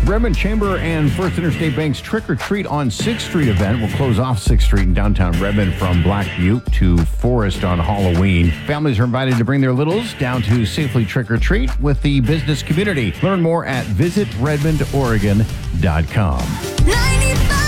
Redmond Chamber and First Interstate Bank's Trick or Treat on 6th Street event will close off 6th Street in downtown Redmond from Black Butte to Forest on Halloween. Families are invited to bring their littles down to safely trick or treat with the business community. Learn more at visitredmondoregon.com. 95.